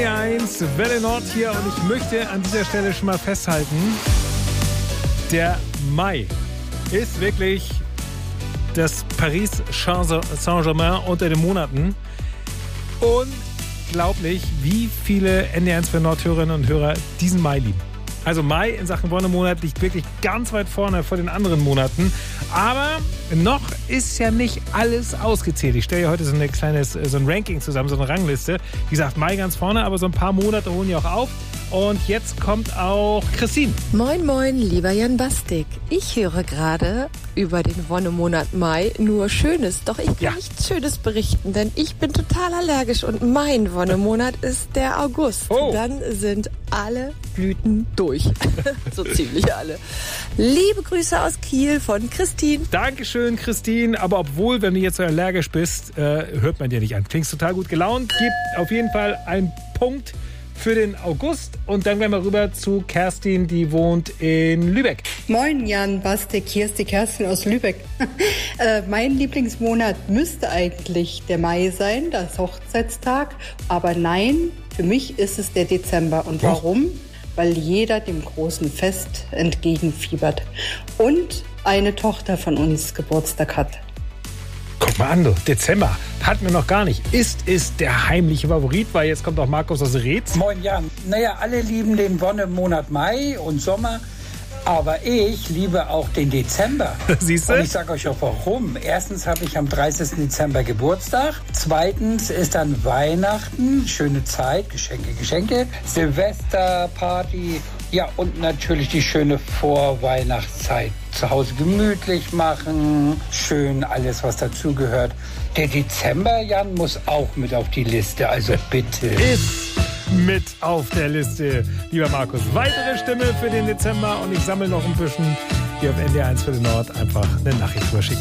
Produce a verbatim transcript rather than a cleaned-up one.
eins, Welle Nord hier, und ich möchte an dieser Stelle schon mal festhalten, der Mai ist wirklich das Paris Saint-Germain unter den Monaten. Unglaublich, wie viele N D R eins Welle Nord Hörerinnen und Hörer diesen Mai lieben. Also Mai in Sachen Wonnemonat liegt wirklich ganz weit vorne vor den anderen Monaten. Aber noch ist ja nicht alles ausgezählt. Ich stelle ja heute so, eine kleines, so ein Ranking zusammen, so eine Rangliste. Wie gesagt, Mai ganz vorne, aber so ein paar Monate holen ja auch auf. Und jetzt kommt auch Christine. Moin, moin, lieber Jan Bastik. Ich höre gerade über den Wonnemonat Mai nur Schönes. Doch ich kann Ja. nichts Schönes berichten, denn ich bin total allergisch und mein Wonnemonat ist der August. Oh. Dann sind alle Blüten durch. So ziemlich alle. Liebe Grüße aus Kiel von Christine. Dankeschön, Christine. Aber obwohl, wenn du jetzt so allergisch bist, äh, hört man dir nicht an. Klingst total gut gelaunt. Gibt auf jeden Fall einen Punkt für den August. Und dann gehen wir rüber zu Kerstin, die wohnt in Lübeck. Moin Jan Bastik, hier ist die Kerstin aus Lübeck. äh, mein Lieblingsmonat müsste eigentlich der Mai sein, das Hochzeitstag. Aber nein, für mich ist es der Dezember. Und warum? Weil jeder dem großen Fest entgegenfiebert. Und eine Tochter von uns Geburtstag hat. Guck mal an, du. Dezember. Hatten wir noch gar nicht. Ist es der heimliche Favorit? Weil jetzt kommt auch Markus aus Reetz. Moin Jan. Naja, alle lieben den Wonnemonat Mai und Sommer. Aber ich liebe auch den Dezember. Siehst du? Und ich sage euch auch warum. Erstens habe ich am dreißigsten Dezember Geburtstag. Zweitens ist dann Weihnachten. Schöne Zeit. Geschenke, Geschenke. Silvester, Party. Ja, und natürlich die schöne Vorweihnachtszeit. Zu Hause gemütlich machen. Schön alles, was dazugehört. Der Dezember, Jan, muss auch mit auf die Liste. Also bitte. Ist mit auf der Liste, lieber Markus. Weitere Stimme für den Dezember, und ich sammle noch ein bisschen hier auf N D R eins Welle Nord. Einfach eine Nachricht rüberschicken.